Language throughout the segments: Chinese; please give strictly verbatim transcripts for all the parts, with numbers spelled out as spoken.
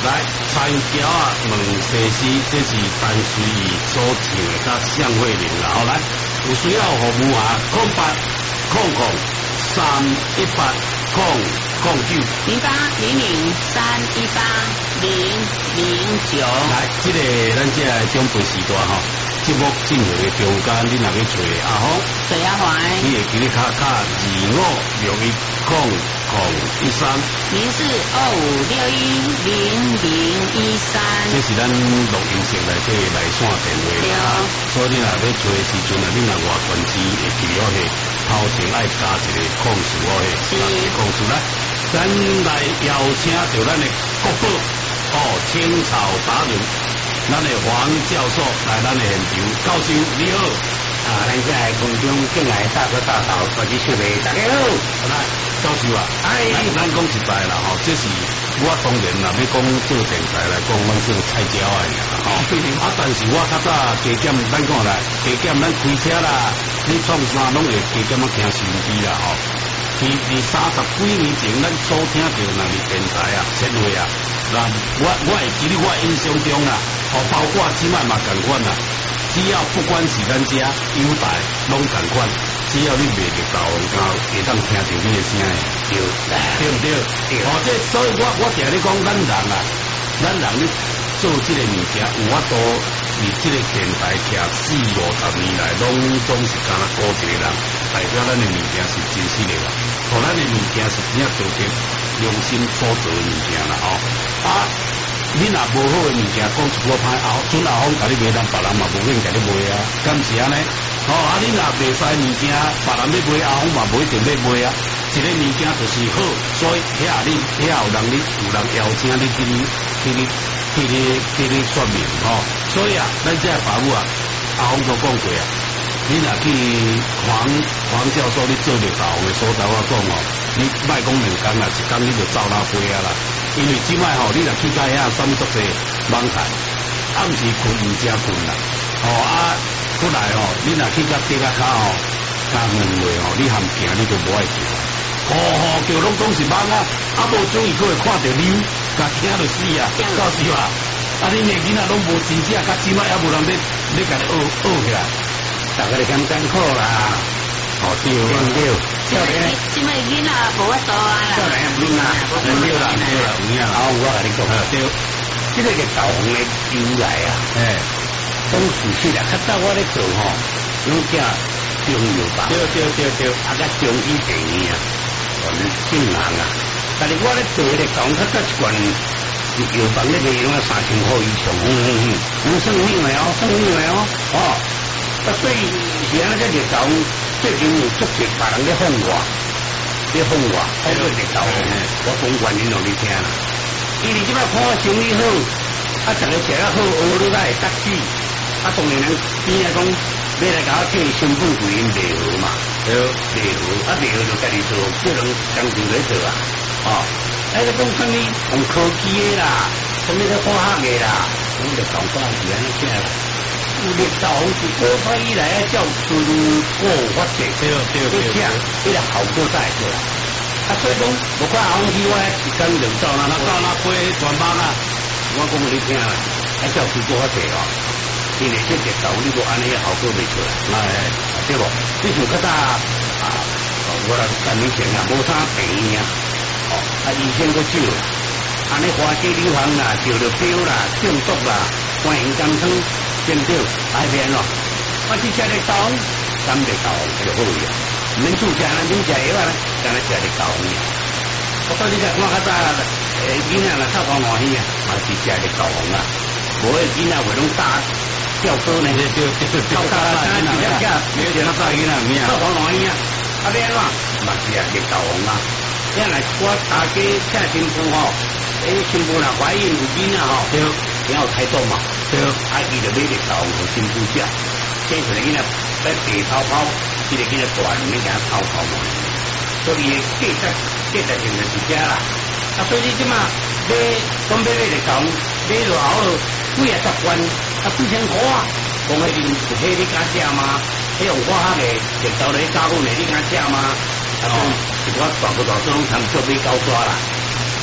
来，参椒啊，问西施，这是单随意所唱的，甲向慧玲啦。好来，有需要服务啊，空八空空三一八空空九零八零零三一八零零九。 来，这个咱这个中辈时代吼，节目进行的中间，你若去找阿峰， 水阿环， 你会记得卡卡二五六一空空一三。 零四二五六一零零一三， 这是咱录音室内底来线电话啦。所以你若要找的时阵啊，你若外传机会记了去，头前爱加一个控诉哦嘿，加一个控诉来，咱来邀请到咱的国宝哦，清朝达人，咱的黄教授来咱的现场，教授你好。 啊，咱这来空中进来大哥大嫂，我是小妹，大家好。 来，教授啊，哎，咱讲实在啦吼，这是我当然啦，要讲做电台来讲，阮做菜椒的啦吼。啊，但是我较早加减，咱讲啦，加减咱开车啦，你创啥拢会加减啊听收音机啦吼。其二三十几年前，咱所听到那是电台啊、节目啊，那我我会记得我印象中啦，哦，包括即摆嘛共款啦。只要不管是咱家优待，拢共款。只要你袂着搞搞，会当听到你的声的，对对不对？对。哦，这所以我我定咧讲，咱人啊，咱人咧做这个物件，有法度伫这个电台徛四五十年来，拢总是敢若孤一个人，代表咱的物件是真实的啦。互咱的物件是真正做得用心所做的物件啦，吼啊。你若无好的物件，讲一句歹，后准阿峰甲你卖，咱别人嘛无愿甲你卖啊，敢是安尼？哦，啊，你若袂使物件，别人要卖，阿峰嘛无一定要卖啊。一个物件就是好，所以遐你遐有人你有人邀请你去你去你去你去你说明吼、哦。所以啊，咱这法务啊，阿峰都讲过啊，你若去黄黄教授你做着到的所在，我讲哦，你莫讲两工啦，一工你就走哪飞啊啦。因为即摆吼，你若去到遐什么足济网台，暗时困毋正困啦。哦啊，过来吼，你若去到地下骹吼，加两话吼，你含行你就无爱叫，吼吼叫拢总是网啊，啊无注意佫会看到你，甲惊就死啊，到时啊，啊恁的囡仔拢无真正，甲即摆也无人咧咧甲你学学起来， 大家就咁艰苦啦。 哦对对对， 即摆即摆囡仔无法度啊啦， 少年唔啦， 对啦对啦有影啦， 好，我甲你讲啊， 对， 这个嘅导航嘅由来啊， 哎， 讲事实啦，较早我咧做吼，拢叫中药房， 对对对对， 啊甲中医病院啊，我们进行啊，但是我咧做咧讲较早一罐药房咧卖用啊三千块以上，嗯嗯嗯，嗯算命的哦，算命的哦，哦。啊，所以是安尼个热狗，最近有足侪别人咧哄我，咧哄我，包括热狗，我讲原因互你听啦。伊哋即摆看我生意好，啊，逐个食了好，学你来会得志，啊，当然人边啊讲，要来甲我替成本贵因袂好嘛，对，袂好，啊，袂好就家己做，叫人工钱来做啊，哦，啊，你讲什么用科技的啦，什么咧化学的啦，我就讲讲是安尼听啦。有历导航是古早以来啊，叫纯果发射， 对对对， 这样这个效果才会出来。啊，所以讲，无看航机我一天就走那那走那飞全班啊，我讲给你听啦，啊叫纯果发射哦，因为这历导你无安尼效果未出来，哎，对不？你像较早啊，我来十年前啊，无啥病啊，哦，啊医生个少，安尼花季流行啦，着着标啦，中毒啦，关营甘汤。对不对？海边咯，我去吃的豆，咱的豆就好呀。恁厝食咱恁食药啊，咱来食的豆呢。我到你个我较早诶，囡仔啦臭高欢喜啊，嘛是食的豆啊。无诶囡仔会拢打吊钩呢，对对对，吊钩啦，囡仔食食，没有那大囡仔咩啊？臭高欢喜啊，啊变咯，嘛是食的豆啊。因来我大家请新妇吼，诶，新妇若怀孕有囡仔吼，对，然后开刀嘛。对，啊，伊就买个豆互新妇食，生出来囡仔在地泡泡，伊就囡仔大，你给他泡泡嘛。所以价值价值性就是这啦。啊，所以你即嘛买，讲买买个豆，买落后落几啊十罐，啊几千块啊，讲迄阵迄你敢食吗？迄用我下个直豆来加工的，你敢食吗？啊，一寡大个大数拢通做买九刷啦。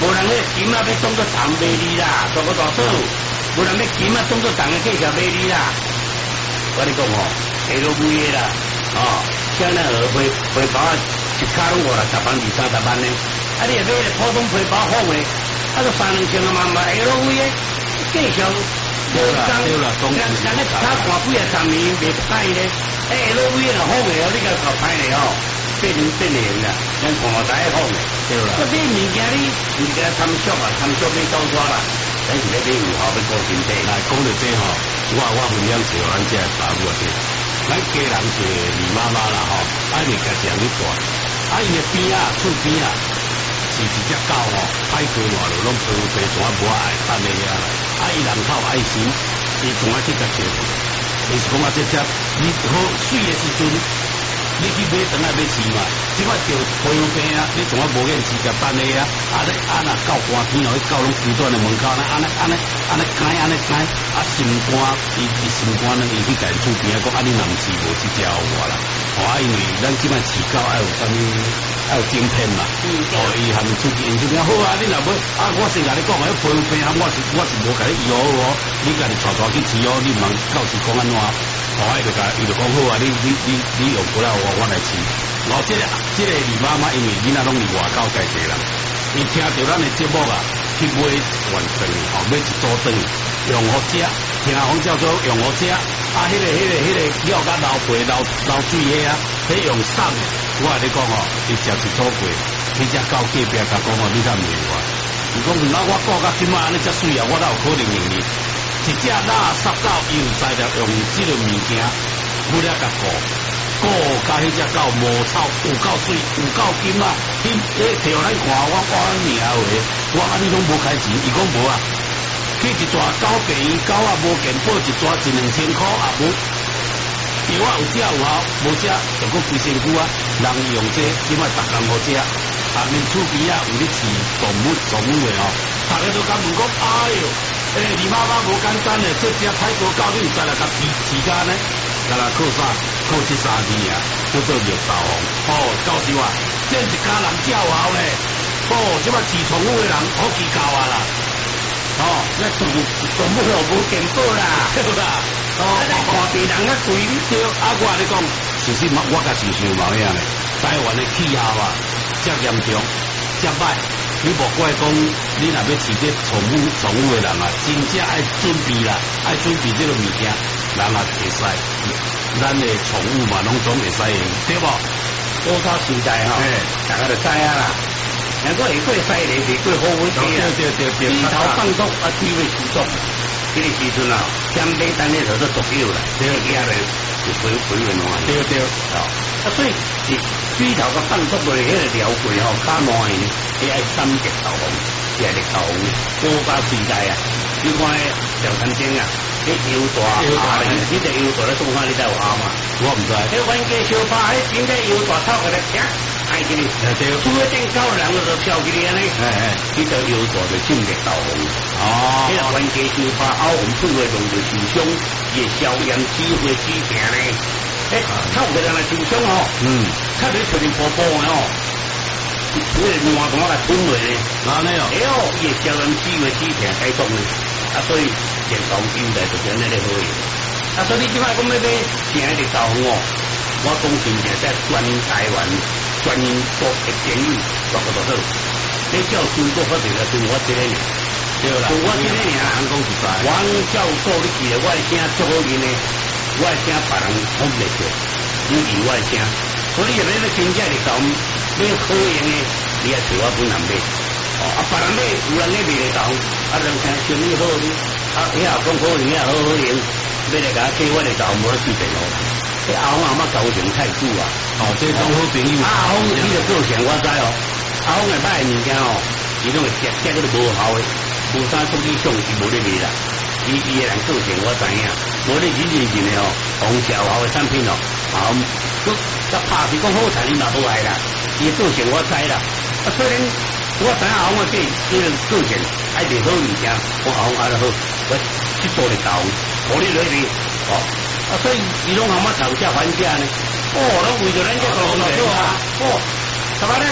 无人咧金啊要当作糖卖你啦，大个大嫂，无人咧金啊当作糖嘅计价卖你啦。我你讲哦，下落尾嘅啦，哦，像那鹅皮皮包啊，一卡拢五六十万、二三十万呢。啊，你若买个普通皮包好嘅，啊，都三两千啊万吧，下落尾嘅计上无讲，人人咧卡半几啊十年袂歹咧，哎，下落尾若好嘅哦，你甲搞歹咧哦。变成变形啦，咱看下第一方嘅，对啦。嗰啲物件你物件参俗啊，参俗你到抓啦，咱是咧俾有效要高身体。 来讲到这吼，我我分享一个咱这爸母嘅，咱家人是李妈妈啦吼，啊你家己人去带，啊伊嘅边啊厝边啊，是一只狗吼，歹过换就拢陪陪全无爱等你遐啦，啊伊人靠爱心，伊从啊去甲照顾，伊是讲啊这只你好水嘅时阵。你去买等下要饲嘛，即摆就皮肤病啊，你从啊无眼饲甲等你啊，啊你啊若到寒天哦，迄狗拢规蹛咧门口，安尼安尼安尼解安尼解，啊心肝伊伊心肝呢，伊去家厝边啊讲，啊你若毋饲无即只我啦，哦啊因为咱即摆饲狗爱有啥物爱有晶片嘛，哦伊含出去因这边好啊，你若要啊我先甲你讲，迄皮肤病啊，我是我是无甲你医好哦，你家己带带去饲哦，你毋通到时讲安怎？哦，伊就甲伊就讲好啊，你你你你用过来我我来饲。哦，这个这个李妈妈因为囡仔拢是外口家己人，伊听到咱的节目啊，去买完顿吼，买一组顿用好食，听讲叫做用好食，啊，迄、那个迄、那个迄、那个了甲流皮流流水迄啊，迄用送的，我跟你讲哦，伊食一组过，迄只狗隔壁甲讲哦，你敢唔明我？伊讲那我顾甲今仔安尼遮水啊，我哪有可能用你？一只垃圾狗伊有才着用即个物件，不了甲顾，顾甲迄只狗无臭，有够水，有够金啊！伊迄摕互咱看，我我尔话，我安尼拢无开钱，伊讲无啊，去一大狗病院狗啊无健保一大一两千箍啊无，药啊有食有效，无食就搁规身躯啊，人用这即摆逐工好食，啊面厝边啊有咧饲动物宠物的哦，大家都敢问讲，哎哟！诶，你妈妈无简单诶，这只泰国狗你有知啦？甲饲饲甲呢？甲啦靠啥？靠这三字啊，叫做绿豆红。哦，到时话，这一家人叫好咧。哦，即摆饲宠物诶人好奇高啊啦。哦，那动物动物又无健保啦，对啦。哦，看别人啊贵你对，啊我你讲，其实我甲是想毛样咧，台湾诶气候啊，遮严重，遮歹。你莫怪讲，你若要饲这宠物宠物的人啊，真正爱准备啦，爱准备这个物件，人也会使，咱的宠物嘛，拢总会使用，对不？ 多少时代哈，大家就知啊啦。能够会过犀利，会过好威气啊！ 对对对对， 低头放毒啊，低位出毒。这个时阵啊，相对单的就做毒药啦，这个家嘞就回回原来。 对对， 哦，啊所以是低头个放毒落迄个疗柜吼，卡满的，你爱三隻豆红，是系绿豆红，高加时代啊！你看廖餐厅啊，你腰大啊，你只腰大咧做法你才有效嘛？ 我唔知。 你冤家相拍，迄真正腰大透个咧吃。爱去你，厝个顶高人就跳起你安尼，哎哎，你就腰大就进入豆红，哦，迄个冤家相拍，凹红厝个弄就受伤，也消炎止血止病咧。诶，透个人来受伤哦，嗯，较你出面波波的哦，迄个烂蛋来吞落咧， 安尼哦， 哎哟，也消炎止血止病该动咧，啊，所以健康现在就安尼咧好用，啊，所以你即摆讲要买正的豆红哦，我讲真正在全台湾。专业做的建议，做个做好。你叫中国发展的是我这个人，对啦，我这个人啊，讲实在，王教授你记得我的声足好听的，我的声别人讲袂着，你记我的声，所以入面咧真正的讲，你好用的，你也找我本人买，哦，啊，别人买有人咧卖的讲，啊，人听生意好哩，啊，以后讲好用，以后好好用，买来甲我寄我的讲，无得水电咯。这阿公阿妈交情太久啊！ 哦，这种好朋友。 阿公你个个性我知哦，阿公个歹物件哦，伊拢会食食嗰啲无效的，无啥东西上是无咧卖啦。伊伊个人个性我知影，无咧认认真的哦，红效效的产品哦，啊，佮佮拍是讲好产你嘛无爱啦，伊个性我知啦。啊，虽然我知影阿公个这这个个性爱卖好物件，我阿公爱得好，我去做嚟搞，我咧里面哦。啊，所以伊拢阿妈吵架还价呢？哦，拢为着咱这个工作啊！哦，干嘛呢？这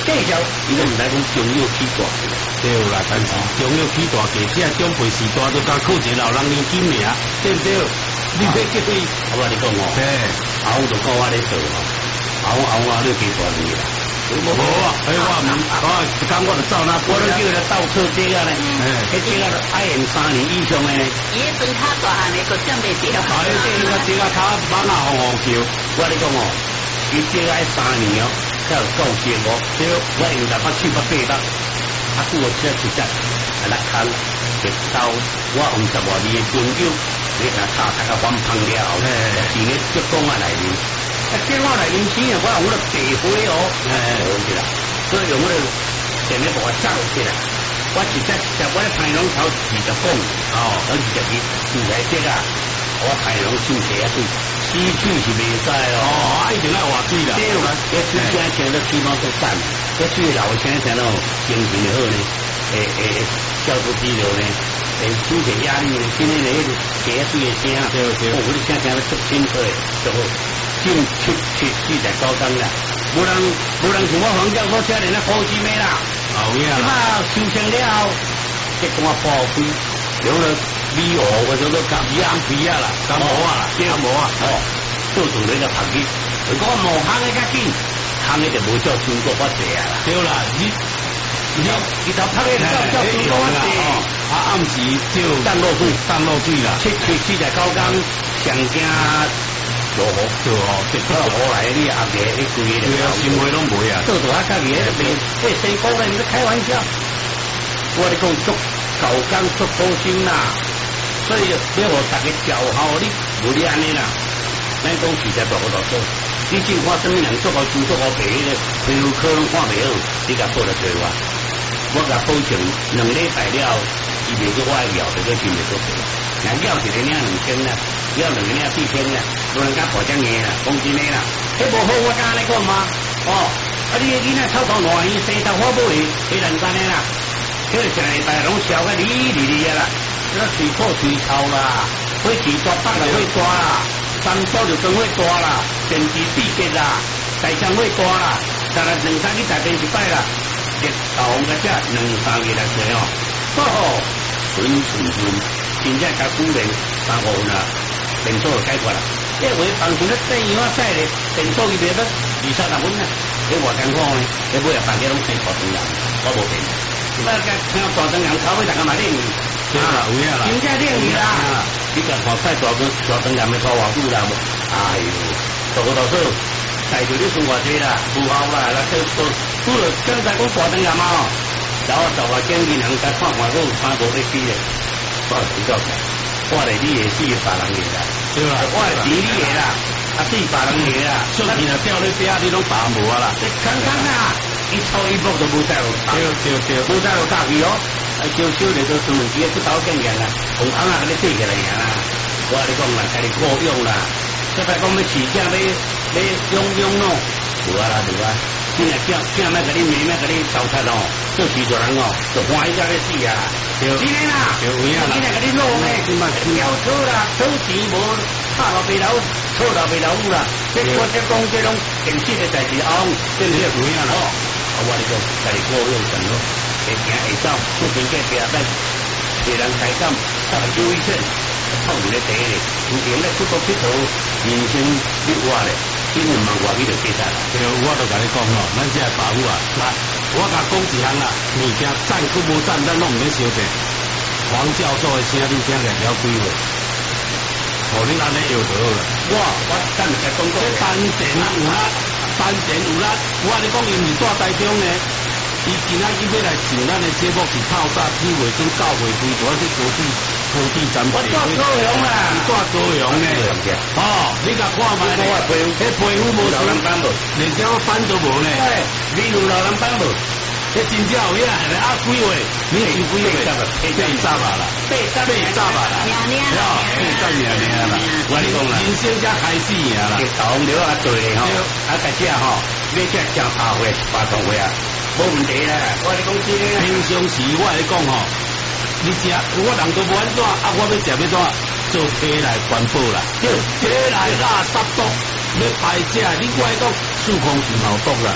介绍，伊都毋知讲中药起大。 对啦，但是中药起大价，这长辈时代都甲靠一个老人年金命，对不对？你要叫伊， 我话你讲哦， 对， 后就讲我咧做哦，后后我咧几大年啦。 无啊，哎我唔，我一讲我就走那， 我都叫他倒车这个咧，迄这个爱用三年以上的。 伊迄阵较大汉的，个种袂着。 哎，这个这个卡猛啊红红叫， 我你讲哦，伊这个爱三年哦，才有够些我。对，我用台北七八八百，啊，拄我这一只啊六空，直到我用十外年的中药，你看炒开个翻胖了后，是咧竹竿啊内面。啊，这我来用钱啊，我用我白灰哦，哎，对啦，所以用我前面把我走起来，我一只只我咧排龙头二十公，哦，二十几，唔系这个，我排龙手写啊对，吸水是袂使哦， 哦，一定要换水啦， 对啦，一水现在听到起码都散，一水老现在听到心情就好呢，诶诶，消除疲劳呢。诶，疏解压力呢，今天的迄个解水的声，对对，我哋声听得足清楚的，就好。进七七四十九天啦，无人无人像我黄教授车连那好几枚啦， 后影啦，收成了后，结果我报废，留了米糊或者都甲养皮啊啦，甲毛啊啦，甲毛啊，哦，做做你个拍机，如果毛行的较紧，行的就无叫中国我济啊啦， 对啦，你你你头拍的叫叫中国我济， 啊暗时就淡落水， 淡落水啦， 七七四十九天上惊。落雨，落雨，直到雨来，你压个你规个， 对啊，心灰拢袂啊， 做到啊，家己迄边，这生果咧，你在开玩笑。我咧讲足搞工足好心啦，所以要互大家照效你，无你安尼啦。咱讲实在大个大做，你真看什么人做好猪做好白咧，皮肤可能看袂好，你甲报来对我，我甲保证两礼拜了，伊袂做我的药，就做真袂做白。人要一个领两千啦，要两个领四千啦，无人敢保证嘢啦，讲真诶啦，迄无好我敢安尼讲吗？哦，啊你个囡仔臭到烂去，生到花不会，会人干诶啦，迄个成礼拜拢烧个哩哩哩啦，这水破水臭啦，火气大北就会大啦，三烧就更会大啦，电池地结啦，大肠会大啦，但系两三日大便一摆啦，热豆个只两三月来做哦，吼吼，顺顺顺。真正甲古人三五啦，电阻就解决啦。这回房前咧电影仔咧，电阻伊袂得二三十分啦。你偌艰苦呢？你每日大家拢听大灯人，我无骗。你摆甲听大灯人头尾大家嘛练去， 对啦，有影啦， 真正练去啦。你甲看晒大灯大灯人要拖偌久啦？哎呦，大个大嫂，带住你生活济啦，不好啦，那这都除了刚才讲大灯人嘛，然后十外间银行甲看看都有三无咧比咧。我比较强，我嚟你也是别人嘅啦， 对啦， 我係你嘅啦，啊是别人嘅啦， 所以啊掉你边你拢打无啊啦， 你刚刚啊，一抽一步都冇带落， 对对对， 冇带落大去哦，啊少少嚟到做自己不倒經驗啦，紅坑啊嗰啲對起嚟呀啦，我話你講啦，家己過用啦，即係講要市價要要用用咯，冇啊啦冇啊。今日叫叫咩？嗰啲咩咩嗰啲手冊哦，做許多人哦，就歡喜家嘅事啊！今日啦，今日嗰啲路咧，飆車啦，收錢無，差落鼻樓，錯落鼻樓啦，即係即係講即係種電視嘅代志哦，即係有影咯。我話你講，家己過用神咯，會行會走，出邊嘅邊仔，別人睇心，得嚟注意先，臭住你地咧，唔見咧出國出到人生變化咧。因為問話呢度記得啦， 對，我都甲你講咯，咱即係爸母啊，嗱，我甲講一項啦，物件讚佮無讚，咱攏唔免相信。黃教授嘅聲你聽了了幾回？哦，你安尼搖到啦， 我我真係講過， 單前有啦，單前有啦，我你講伊唔是住台中呢，伊今仔日要來上咱嘅節目是透早四月至九月份，主要是高鐵高鐵站地。 我住高雄啦， 你住高雄呢？哦，你甲看賣咧，迄皮膚無老人斑無，連隻我斑都無呢。 你有老人斑無？ 迄真正有影，啊幾位？你是幾位？八十啊啦，八十八十啊啦， 娘娘啦， 八十娘娘啦，我你講啦，人生才開始呀啦。 頭了啊對吼，啊大隻吼，你隻正下回八十回啊，冇問題啦。我你講真嘅， 平常時我嚟講吼。你食，我人都無安怎，啊，我要食要怎做體內環保啦，叫體內垃圾毒，要排泄，你我講，數控是冇毒啦，對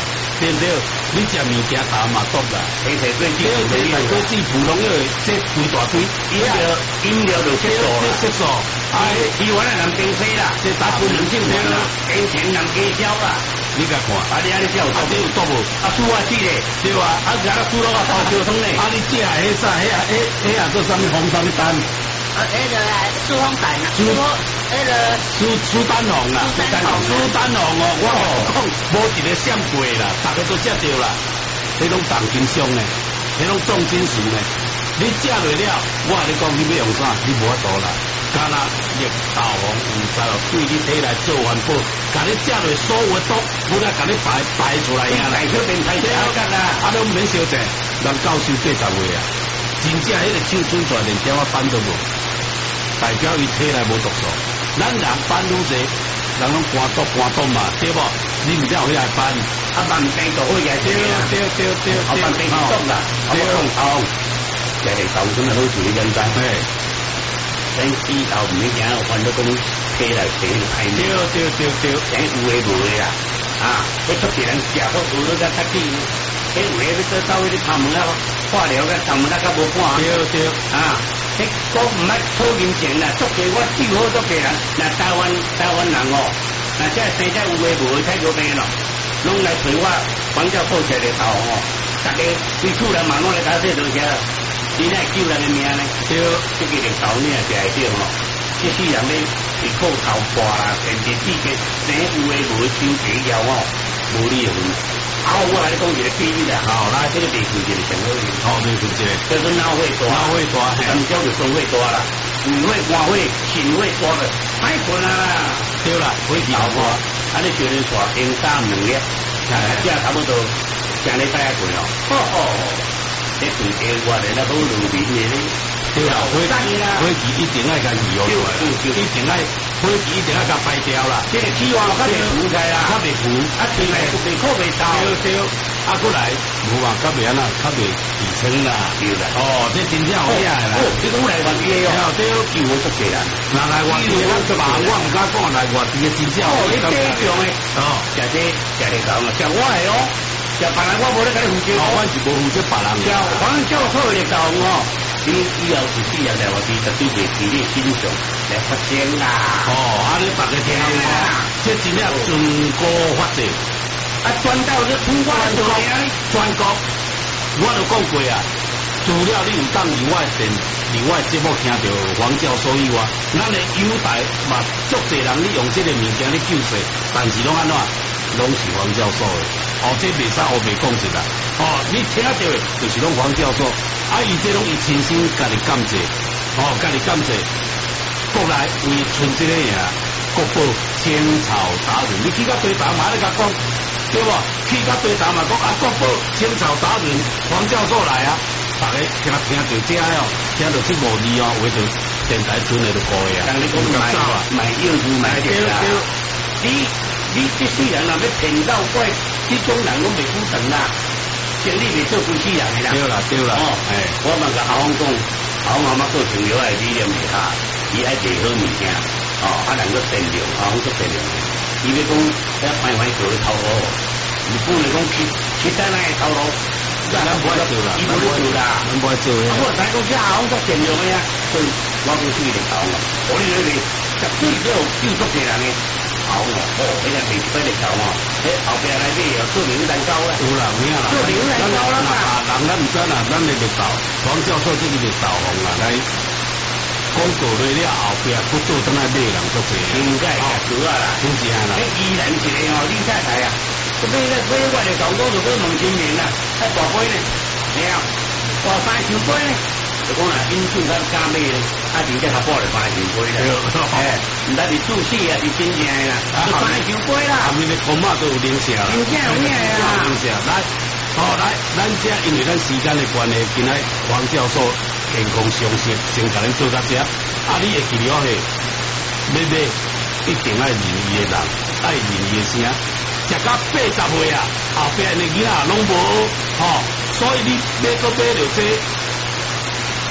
对对，你食物件头嘛毒啦， 提提过对对对，过脂肪拢要这规大堆， 饮料饮料就色素啦， 色素， 哎，台湾的人并非啦， 这大部分性对啦， 以前人加销啦。 你甲看， 啊你安尼叫有毒， 这有毒无？ 啊输啊死咧， 对啊， 啊而家输落啊烧烧汤咧， 啊你食迄啥？迄啊迄迄啊做啥物红啥物丹？ 呃，那个苏红胆啊，苏那个苏苏丹红啦， 苏丹红， 苏丹红哦，我吼讲无一个闪过啦，大家都食着啦，迄种重金属呢，迄种重金属呢，你食落了，我跟你讲你要用啥，你无法度啦。干那绿豆黄有晒哦，对你体来做环保，甲你食落所有毒，不来甲你排排出来呀啦。 大小便排出来啦， 啊都免小者，人教授八十岁啊，真正迄个手伸出来连点仔斑都无，代表伊体内无毒素。咱人斑愈济，人拢肝毒肝毒嘛，对无？你毋知有遐斑， 啊慢病就好也对对对对， 啊慢病毒啦，啊我讲头，这个头真系好处理简单。咱指头唔免惊，反正讲体内体就排对对对对， 咱有诶无诶啦，啊，迄出别人食好有那个特点，迄有诶要做到迄个头毛啊，化疗个头毛啊较无半。 对对， 啊，迄个唔爱讨人钱啦，足济我最好足济人，那台湾台湾人哦，那这生在有诶无诶太多病咯，拢来陪我黄教授食个头哦，大家规厝人嘛拢来搞这东西。你奈救人的命呢？对，这个绿豆你也食会着吼。这世人咧是靠头破啦，甚至自己生有诶无诶手机了哦，无你诶份。啊，我来讲一个比喻啦，好，来这个地区就是上好嘅， 好，你是这个， 叫做脑血大， 脑血大， 咁叫做双血大啦，胃血、肝血、肾血大嘅，太困啦。 对啦，血气好大， 啊，你叫你刷冰三两粒，食差不多成礼拜一攰哦。哦哦。这对地我哋那好路面嘅咧， 对啦，火气火气一定爱甲移哦出来，一定爱火气一定爱甲排掉啦。 这个气旺较袂浮开啦， 较袂浮， 啊，气来袂靠袂到。 对对，啊，过来无嘛，较袂安那，较袂提升啦。 对啦， 哦，这真正好呀啦。 你讲来外地嘅哦，对，叫我足济人。 那来外地我就话我唔敢讲来外地嘅真正。 哦，你这种嘅，哦，食这食嚟讲啊，食我系哦。食别人我无咧甲你负责， 我是无负责别人。 食黄教授嘅豆哦，你以後是四日嚟我哋絕對袂俾你欣賞嚟發聲啦。 哦，啊你大家聽啊，這真係全國發展， 啊傳到咗全國全國，我就講過啊，除了你有當另外電另外節目聽到黃教授以外，咱嘅友台嘛，足濟人你用這個物件你救世，但是攏安怎？攏是黃教授嘅，哦，這袂使我袂講一啦，哦，你聽到嘅就是攏黃教授，啊，伊這攏伊親身家己感謝，哦，家己感謝，國內為剩這個呀，國寶千草達人，你去到對頭嘛，你甲講，對無？去到對頭嘛講啊，國寶千草達人黃教授來啊，大家聽聽到這哦，聽到這無字哦，為着電台轉嚟就過去啊， 但你講買買藥物買嘅啦，你。你這世人若要騙到怪，這種人我未負責啦，生理未做夫妻人嘅啦。 對啦對啦， 哦，誒，我問個阿公講，阿公阿媽做朋友係理念嚟下，伊愛賣好物件，哦，啊人個善良，阿公做善良嘅，伊要講一快快做去頭路，唔本嚟講其其他人嘅頭路，咱唔會做啦，伊唔會做啦， 唔會做嘅。 我睇講即阿公做善良嘅呀，所以我公司嚟講啊，我呢裏絕對都有救足嘅人嘅。好哦，哦，迄個未使嚟搞哦，迄後邊來啲又做牛蛋糕啦， 有啦，有影啦， 做牛蛋糕啦嘛， 人咱唔知啦，咱嚟綠豆，黃教授這個綠豆紅啦，來廣告嚟了後邊，佢做等來買人足濟， 應該係主啊啦， 真正啦， 迄依然是個哦，李太太啊，佢買咧買我哋講講就買問清明啦，喺大杯咧，係啊，大三千杯咧。就講啦，因厝咱加買咧，啊，真正較補嚟三千杯啦。誒，唔得你注死啊，是真正嘅啦，就三千杯啦。 後面嘅湯馬都有零食啦， 真正有影啊。 零食，來，好來，咱這因為咱時間嘅關係，今仔黃教授健康常識，先甲咱做到這。啊，你會記了係，要買一定愛仁義嘅人，愛仁義嘅聲，食到八十歲啊，後邊嘅囡仔攏無，吼，所以你買個買着這。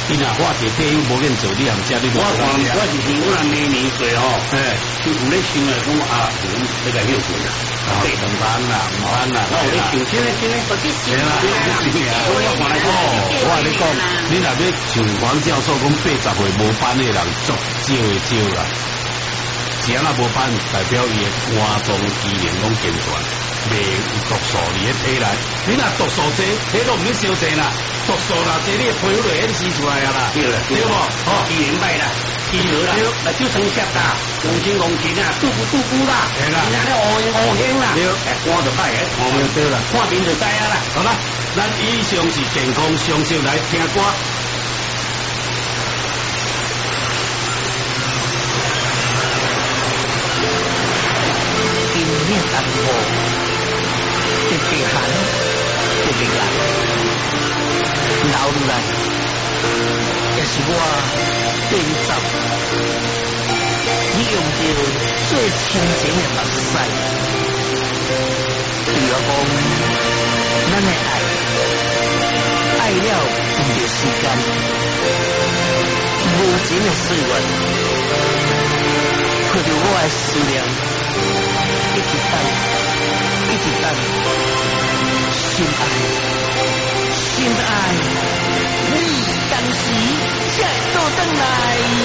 伊若话题退休无瘾做，你含遮你我看我就是我若年年做吼， 哎， 就有咧想来讲啊，我这个休息啦， 对，唔翻啦，唔翻啦， 我有咧想，真诶真诶， 我去洗啦，我看来哦，我跟你讲，你若要像黄教授讲八十岁无班的人，足少的少啦。只要无班，代表伊的肝脏机能拢健全，未有毒素伫咧体内。你若毒素多，体都唔免烧济啦。毒素啦，这你的皮肤就显示出来啊啦， 对啦， 对不？ 哦，机能歹啦，机能啦，啊，就成色啦，公斤公斤啊，肚不肚肚啦， 系啦， 然后乌乌黑啦，对，肝就歹，看面对啦，看面就知啊啦。 好啦，咱以上是健康常识来听歌。 面淡薄，一鼻寒，一鼻冷，老入来，也是我对你走。你用着最清净的目屎，对我讲，咱的爱，爱了用着时间，无情的岁月，陪着我的思念。一直等，一直等，心爱，心爱，你当时才倒转来。